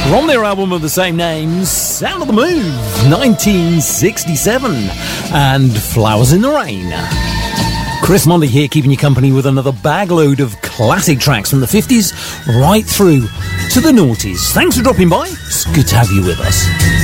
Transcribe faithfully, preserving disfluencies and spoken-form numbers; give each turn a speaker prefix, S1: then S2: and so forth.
S1: From their album of the same name, Sound of the Move, nineteen sixty-seven, and Flowers in the Rain. Chris Monday here, keeping you company with another bagload of classic tracks from the fifties right through to the noughties. Thanks for dropping by. It's good to have you with us.